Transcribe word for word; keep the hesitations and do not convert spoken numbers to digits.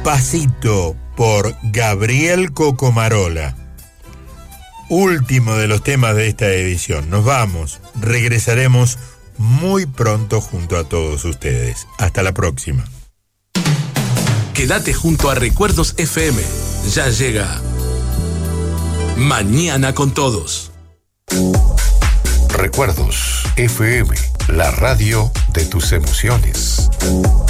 Pasito por Gabriel Cocomarola. Último de los temas de esta edición. Nos vamos. Regresaremos muy pronto junto a todos ustedes. Hasta la próxima. Quédate junto a Recuerdos F M. Ya llega Mañana con Todos. Recuerdos F M, la radio de tus emociones.